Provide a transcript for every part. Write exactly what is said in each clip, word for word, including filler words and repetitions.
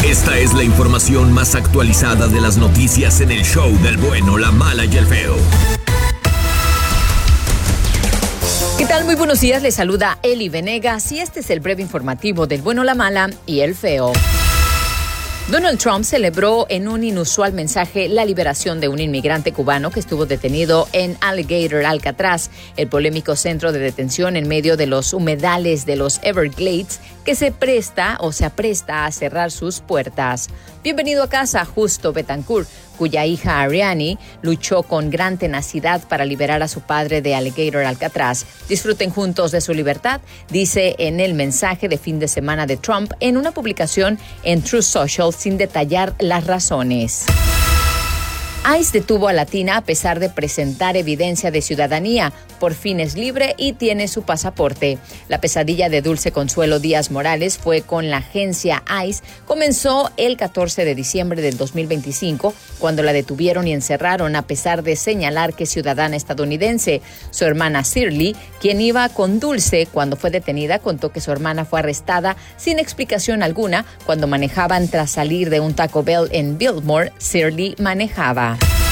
Esta es la información más actualizada de las noticias en el show del bueno, la mala y el feo. ¿Qué tal? Muy buenos días, les saluda Eli Venegas y este es el breve informativo del bueno, la mala y el feo. Donald Trump celebró en un inusual mensaje la liberación de un inmigrante cubano que estuvo detenido en Alligator, Alcatraz, el polémico centro de detención en medio de los humedales de los Everglades, que se presta o se apresta a cerrar sus puertas. Bienvenido a casa, Justo Betancourt, cuya hija Ariani luchó con gran tenacidad para liberar a su padre de Alligator, Alcatraz. Disfruten juntos de su libertad, dice en el mensaje de fin de semana de Trump en una publicación en Truth Social sin detallar las razones. ICE detuvo a Latina a pesar de presentar evidencia de ciudadanía. Por fin es libre y tiene su pasaporte. La pesadilla de Dulce Consuelo Díaz Morales fue con la agencia ICE. Comenzó el catorce de diciembre del dos mil veinticinco, cuando la detuvieron y encerraron a pesar de señalar que es ciudadana estadounidense. Su hermana Shirley, quien iba con Dulce cuando fue detenida, contó que su hermana fue arrestada sin explicación alguna cuando manejaban tras salir de un Taco Bell en Biltmore. Shirley manejaba.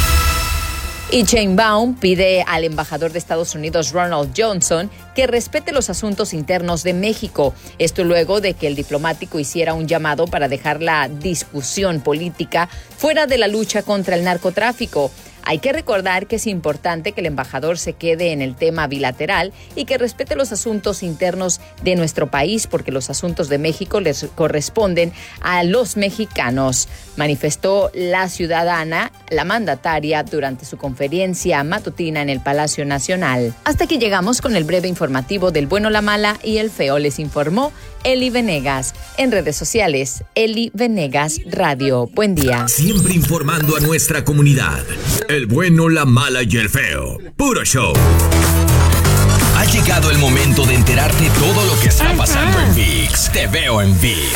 Y Sheinbaum pide al embajador de Estados Unidos, Ronald Johnson, que respete los asuntos internos de México. Esto luego de que el diplomático hiciera un llamado para dejar la discusión política fuera de la lucha contra el narcotráfico. Hay que recordar que es importante que el embajador se quede en el tema bilateral y que respete los asuntos internos de nuestro país, porque los asuntos de México les corresponden a los mexicanos, manifestó la ciudadana, la mandataria, durante su conferencia matutina en el Palacio Nacional. Hasta aquí llegamos con el breve informativo del bueno, la mala y el feo. Les informó Eli Venegas. En redes sociales, Eli Venegas Radio. Buen día. Siempre informando a nuestra comunidad. El bueno, la mala y el feo. Puro show. Ha llegado el momento de enterarte todo lo que está pasando en ViX. Te veo en ViX.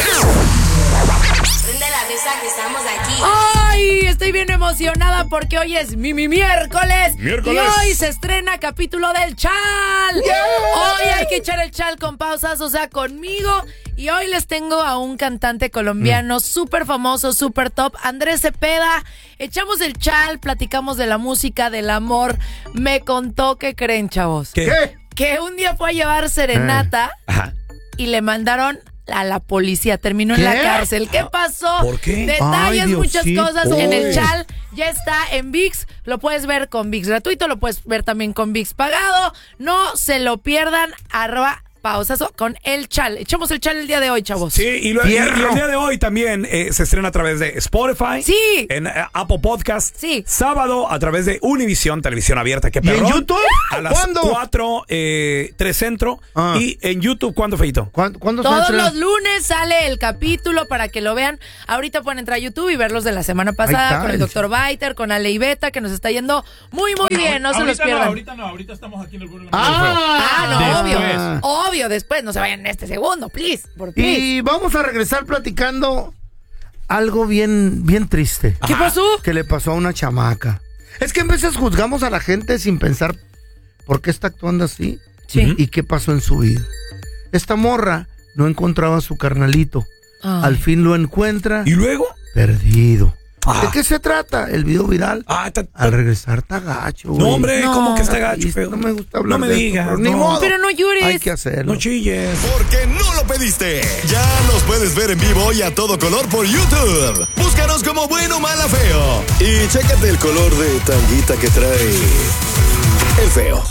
Prende la mesa que estamos aquí. ¡Ay! Estoy bien emocionada porque hoy es mi, mi miércoles. Miércoles. Y hoy se estrena capítulo del Chal. Yeah. Hoy hay que echar el Chal con pausas, o sea, conmigo. Y hoy les tengo a un cantante colombiano mm. súper famoso, súper top, Andrés Cepeda. Echamos el Chal, platicamos de la música, del amor. Me contó, ¿qué creen, chavos? ¿Qué? ¿Qué? Que un día fue a llevar serenata eh. y le mandaron a la policía. Terminó ¿Qué? en la cárcel. ¿Qué pasó? ¿Por qué? Detalles, Ay, muchas Diosito. cosas Uy. en el Chal. Ya está en ViX. Lo puedes ver con ViX gratuito. Lo puedes ver también con ViX pagado. No se lo pierdan. Arroba pausazo con el Chal. Echamos el Chal el día de hoy, chavos. Sí, y, lo, y, y el día de hoy también eh, se estrena a través de Spotify. Sí. En uh, Apple Podcast. Sí. Sábado a través de Univision, televisión abierta. ¿Qué perrón? ¿Y en YouTube? A las ¿Cuándo? cuatro, eh, tres centro. Ah. Y en YouTube, ¿cuándo, Feito? ¿Cuándo, ¿cuándo se Todos estrena? los lunes sale el capítulo para que lo vean. Ahorita pueden entrar a YouTube y verlos de la semana pasada está, con el el- doctor Baiter, con Ale y Beta, que nos está yendo muy, muy bien. No se los ahorita pierdan. No, ahorita no, ahorita estamos aquí en el bueno. Ah, no, Después. obvio. Obvio, después. No se vayan en este segundo, please. Por please. Y vamos a regresar platicando algo bien, bien triste. ¿Qué pasó? Que le pasó a una chamaca. Es que en veces juzgamos a la gente sin pensar por qué está actuando así Sí. y qué pasó en su vida. Esta morra no encontraba a su carnalito. Ay. Al fin lo encuentra ¿Y luego? perdido. Ah. ¿De qué se trata? El video viral. Ah, ta- ta- Al regresar está gacho, no, güey. hombre, No. ¿cómo que está Está gacho, triste, feo? no me gusta hablar No me de esto, digas. pero ni no. modo. Pero no llores. Hay que hacerlo. No chilles. Porque no lo pediste. Ya nos puedes ver en vivo y a todo color por YouTube. Búscanos como Bueno, Mala, Feo. Y chécate el color de tanguita que trae el feo.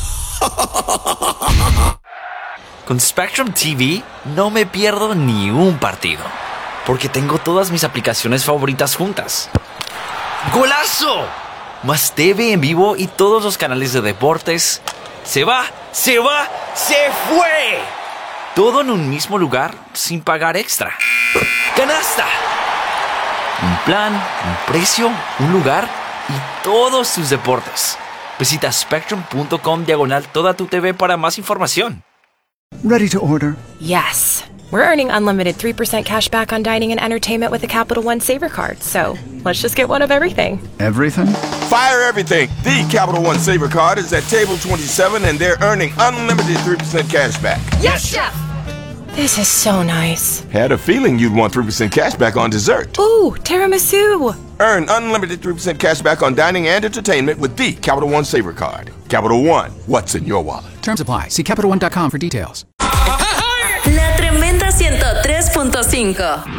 Con Spectrum T V no me pierdo ni un partido, porque tengo todas mis aplicaciones favoritas juntas. ¡Golazo! Más T V en vivo y todos los canales de deportes. ¡Se va! ¡Se va! ¡Se fue! Todo en un mismo lugar sin pagar extra. ¡Canasta! Un plan, un precio, un lugar y todos tus deportes. Visita spectrum.com diagonal toda tu T V para más información. Ready to order. Yes. We're earning unlimited three percent cash back on dining and entertainment with the Capital One Saver Card. So let's just get one of everything. Everything? Fire everything. The Capital One Saver Card is at table twenty-seven and they're earning unlimited three percent cash back. Yes, Chef! This is so nice. Had a feeling you'd want three percent cash back on dessert. Ooh, tiramisu. Earn unlimited three percent cash back on dining and entertainment with the Capital One Savor Card. Capital One, what's in your wallet? Terms apply. See Capital One dot com for details. La Tremenda ciento tres punto cinco.